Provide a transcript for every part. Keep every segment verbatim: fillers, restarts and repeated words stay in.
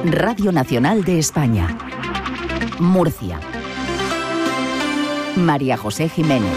Radio Nacional de España. Murcia. María José Jiménez.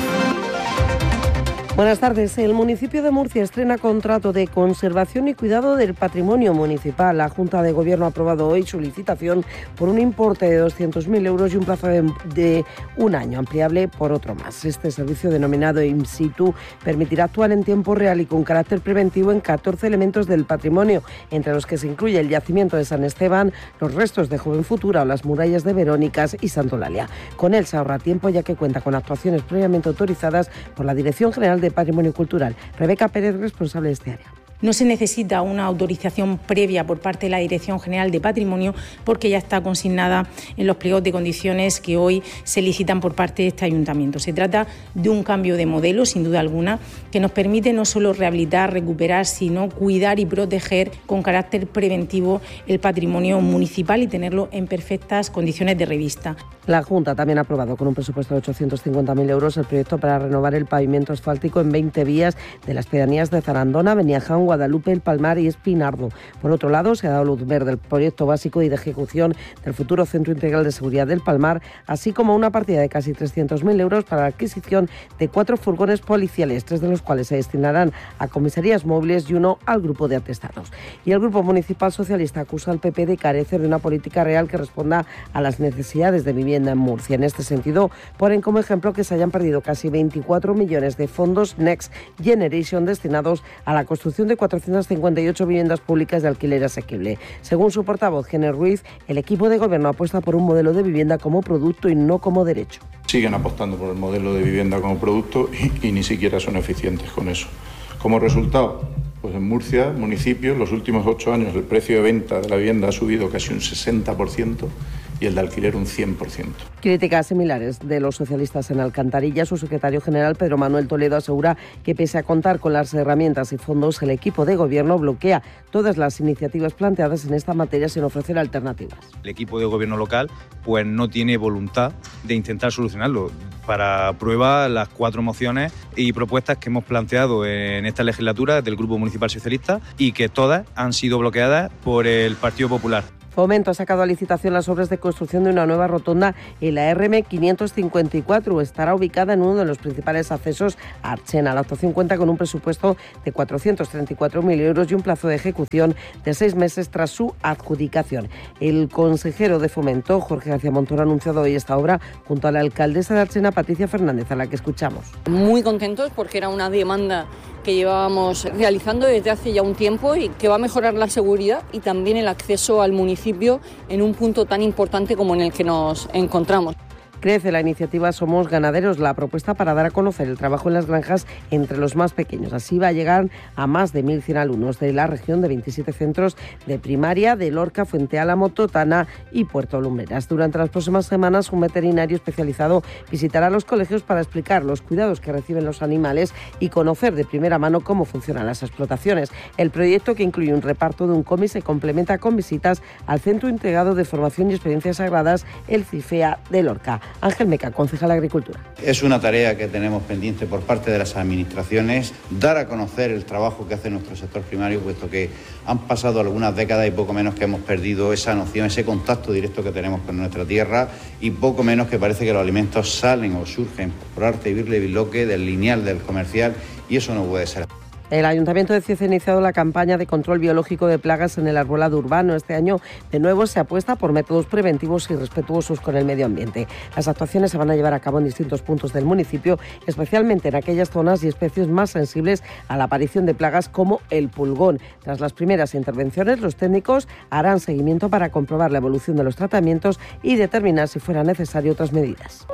Buenas tardes. El municipio de Murcia estrena contrato de conservación y cuidado del patrimonio municipal. La Junta de Gobierno ha aprobado hoy su licitación por un importe de doscientos mil euros y un plazo de, de un año, ampliable por otro más. Este servicio, denominado In Situ, permitirá actuar en tiempo real y con carácter preventivo en catorce elementos del patrimonio, entre los que se incluye el yacimiento de San Esteban, los restos de Joven Futura o las murallas de Verónicas y Santolalia. Con él se ahorra tiempo, ya que cuenta con actuaciones previamente autorizadas por la Dirección General de de Patrimonio Cultural. Rebeca Pérez, responsable de este área. No se necesita una autorización previa por parte de la Dirección General de Patrimonio porque ya está consignada en los pliegos de condiciones que hoy se licitan por parte de este ayuntamiento. Se trata de un cambio de modelo, sin duda alguna, que nos permite no solo rehabilitar, recuperar, sino cuidar y proteger con carácter preventivo el patrimonio municipal y tenerlo en perfectas condiciones de revista. La Junta también ha aprobado con un presupuesto de ochocientos cincuenta mil euros el proyecto para renovar el pavimento asfáltico en veinte vías de las pedanías de Zarandona, Beniaján, Guadalupe, El Palmar y Espinardo. Por otro lado, se ha dado luz verde al proyecto básico y de ejecución del futuro Centro Integral de Seguridad del Palmar, así como una partida de casi trescientos mil euros para la adquisición de cuatro furgones policiales, tres de los cuales se destinarán a comisarías móviles y uno al grupo de atestados. Y el Grupo Municipal Socialista acusa al P P de carecer de una política real que responda a las necesidades de vivienda en Murcia. En este sentido, ponen como ejemplo que se hayan perdido casi veinticuatro millones de fondos Next Generation destinados a la construcción de cuatrocientas cincuenta y ocho viviendas públicas de alquiler asequible. Según su portavoz, Jenner Ruiz, el equipo de gobierno apuesta por un modelo de vivienda como producto y no como derecho. Siguen apostando por el modelo de vivienda como producto y, y ni siquiera son eficientes con eso. Como resultado, pues en Murcia, municipio, los últimos ocho años el precio de venta de la vivienda ha subido casi un sesenta por ciento y el de alquiler un cien por ciento. Críticas similares de los socialistas en Alcantarilla. Su secretario general, Pedro Manuel Toledo, asegura que pese a contar con las herramientas y fondos, el equipo de gobierno bloquea todas las iniciativas planteadas en esta materia sin ofrecer alternativas. El equipo de gobierno local pues no tiene voluntad de intentar solucionarlo. Para prueba las cuatro mociones y propuestas que hemos planteado en esta legislatura del Grupo Municipal Socialista y que todas han sido bloqueadas por el Partido Popular. Fomento ha sacado a licitación las obras de construcción de una nueva rotonda en la R M quinientos cincuenta y cuatro. Estará ubicada en uno de los principales accesos a Archena. La actuación cuenta con un presupuesto de cuatrocientos treinta y cuatro mil euros y un plazo de ejecución de seis meses tras su adjudicación. El consejero de Fomento, Jorge García Montoro, ha anunciado hoy esta obra junto a la alcaldesa de Archena, Patricia Fernández, a la que escuchamos. Muy contentos porque era una demanda que llevábamos realizando desde hace ya un tiempo y que va a mejorar la seguridad y también el acceso al municipio en un punto tan importante como en el que nos encontramos. Crece la iniciativa Somos Ganaderos, la propuesta para dar a conocer el trabajo en las granjas entre los más pequeños. Así va a llegar a más de mil cien alumnos de la región, de veintisiete centros de primaria, de Lorca, Fuente Álamo, Totana y Puerto Lumbreras. Durante las próximas semanas, un veterinario especializado visitará los colegios para explicar los cuidados que reciben los animales y conocer de primera mano cómo funcionan las explotaciones. El proyecto, que incluye un reparto de un cómic, se complementa con visitas al Centro Integrado de Formación y Experiencias Sagradas, el CIFEA de Lorca. Ángel Meca, concejal de Agricultura. Es una tarea que tenemos pendiente por parte de las administraciones, dar a conocer el trabajo que hace nuestro sector primario, puesto que han pasado algunas décadas y poco menos que hemos perdido esa noción, ese contacto directo que tenemos con nuestra tierra y poco menos que parece que los alimentos salen o surgen por arte y birle y biloque del lineal, del comercial, y eso no puede ser. El Ayuntamiento de Cieza ha iniciado la campaña de control biológico de plagas en el arbolado urbano. Este año, de nuevo, se apuesta por métodos preventivos y respetuosos con el medio ambiente. Las actuaciones se van a llevar a cabo en distintos puntos del municipio, especialmente en aquellas zonas y especies más sensibles a la aparición de plagas como el pulgón. Tras las primeras intervenciones, los técnicos harán seguimiento para comprobar la evolución de los tratamientos y determinar si fuera necesario otras medidas.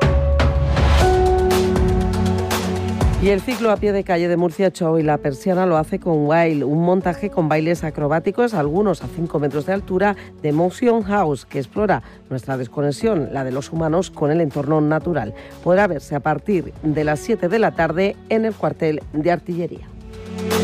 Y el ciclo a pie de calle de Murcia Show y La Persiana lo hace con Wild, un montaje con bailes acrobáticos, algunos a cinco metros de altura, de Motion House, que explora nuestra desconexión, la de los humanos, con el entorno natural. Podrá verse a partir de las siete de la tarde en el cuartel de artillería.